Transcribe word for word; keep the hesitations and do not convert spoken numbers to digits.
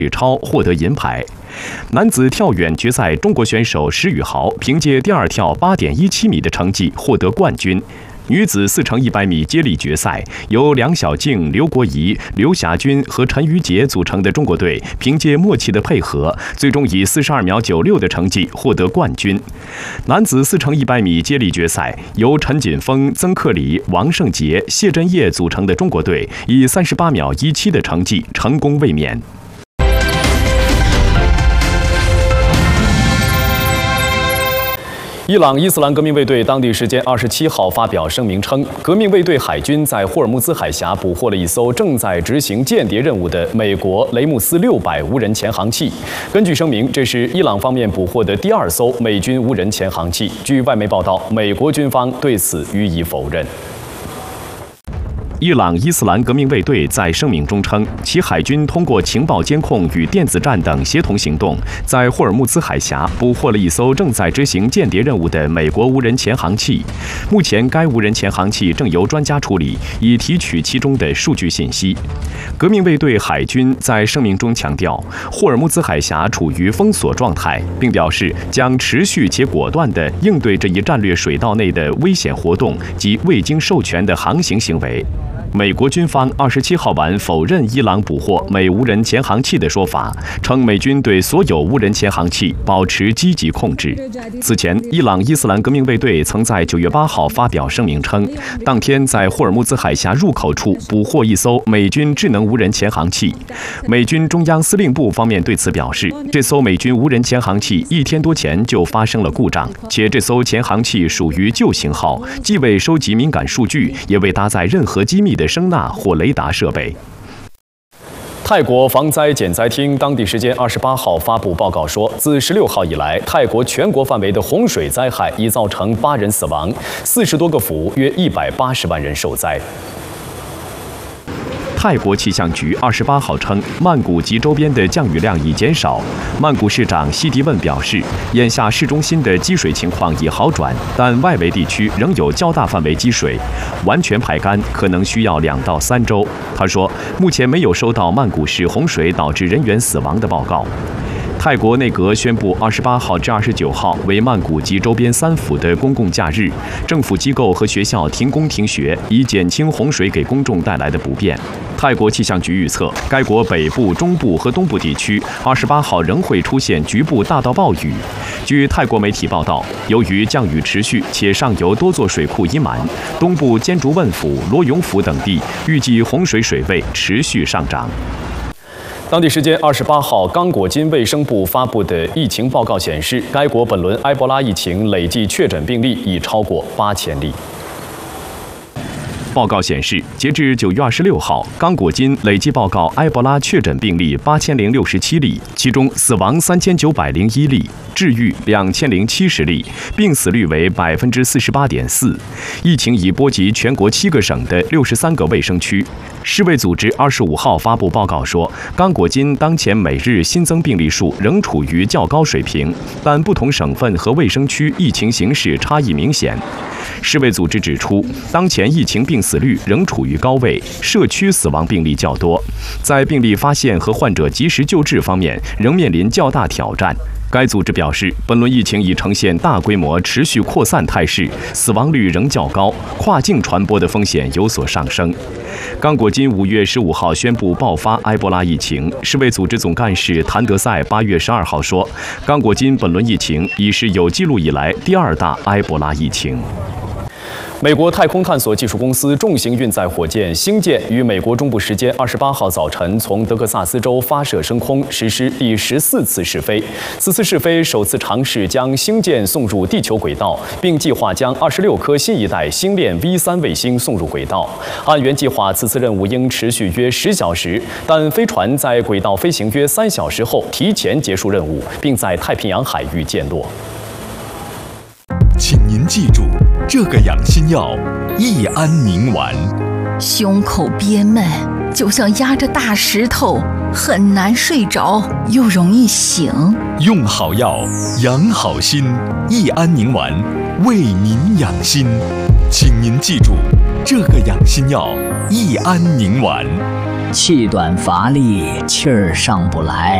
史超获得银牌。男子跳远决赛，中国选手石宇豪凭借第二跳八点一七米的成绩获得冠军。女子四乘一百米接力决赛，由梁晓静、刘国怡、刘霞君和陈瑜杰组成的中国队，凭借默契的配合，最终以四十二秒九六的成绩获得冠军。男子四乘一百米接力决赛，由陈锦锋、曾克礼、王胜杰、谢震业组成的中国队，以三十八秒一七的成绩成功卫冕。伊朗伊斯兰革命卫队当地时间二十七号发表声明称，革命卫队海军在霍尔木兹海峡捕获了一艘正在执行间谍任务的美国雷姆斯六百无人潜航器。根据声明，这是伊朗方面捕获的第二艘美军无人潜航器。据外媒报道，美国军方对此予以否认。伊朗伊斯兰革命卫队在声明中称，其海军通过情报监控与电子战等协同行动，在霍尔木兹海峡捕获了一艘正在执行间谍任务的美国无人潜航器。目前，该无人潜航器正由专家处理，以提取其中的数据信息。革命卫队海军在声明中强调，霍尔木兹海峡处于封锁状态，并表示将持续且果断地应对这一战略水道内的危险活动及未经授权的航行行为。美国军方二十七号晚否认伊朗捕获美无人潜航器的说法，称美军对所有无人潜航器保持积极控制。此前，伊朗伊斯兰革命卫队曾在九月八号发表声明称，当天在霍尔木兹海峡入口处捕获一艘美军智能无人潜航器。美军中央司令部方面对此表示，这艘美军无人潜航器一天多前就发生了故障，且这艘潜航器属于旧型号，既未收集敏感数据，也未搭载任何机密的的声呐或雷达设备。泰国防灾减灾厅当地时间二十八号发布报告说，自十六号以来，泰国全国范围的洪水灾害已造成八人死亡，四十多个府约一百八十万人受灾。泰国气象局二十八号称，曼谷及周边的降雨量已减少。曼谷市长西迪问表示，眼下市中心的积水情况已好转，但外围地区仍有较大范围积水，完全排干可能需要两到三周。他说，目前没有收到曼谷市洪水导致人员死亡的报告。泰国内阁宣布，二十八号至二十九号为曼谷及周边三府的公共假日，政府机构和学校停工停学，以减轻洪水给公众带来的不便。泰国气象局预测，该国北部、中部和东部地区二十八号仍会出现局部大到暴雨。据泰国媒体报道，由于降雨持续且上游多座水库溢满，东部坚竹汶府、罗勇府等地预计洪水水位持续上涨。当地时间二十八号，刚果金卫生部发布的疫情报告显示，该国本轮埃博拉疫情累计确诊病例已超过八千例。报告显示，截至九月二十六号，刚果金累计报告埃博拉确诊病例八千零六十七例，其中死亡三千九百零一例，治愈两千零七十例，病死率为百分之四十八点四。疫情已波及全国七个省的六十三个卫生区。世卫组织二十五号发布报告说，刚果金当前每日新增病例数仍处于较高水平，但不同省份和卫生区疫情形势差异明显。世卫组织指出，当前疫情病死率仍处于高位，社区死亡病例较多，在病例发现和患者及时救治方面仍面临较大挑战。该组织表示，本轮疫情已呈现大规模持续扩散态势，死亡率仍较高，跨境传播的风险有所上升。刚果金五月十五号宣布爆发埃博拉疫情，世卫组织总干事谭德赛八月十二号说，刚果金本轮疫情已是有记录以来第二大埃博拉疫情。美国太空探索技术公司重型运载火箭星舰于美国中部时间二十八号早晨从德克萨斯州发射升空，实施第十四次试飞。此次试飞首次尝试将星舰送入地球轨道，并计划将二十六颗新一代星链 V 三卫星送入轨道。按原计划，此次任务应持续约十小时，但飞船在轨道飞行约三小时后提前结束任务，并在太平洋海域降落。 请您记住，这个养心药益安宁丸。 胸口憋闷，就像压着大石头，很难睡着，又容易醒。 用好药，养好心。益安宁丸为您养心，请您记住，这个养心药益安宁丸。 气短乏力，气儿上不来。